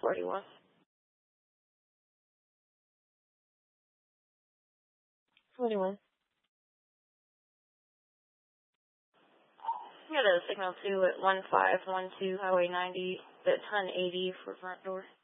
41. You got a signal 2 at 1512 Highway 90 at 1080 for front door.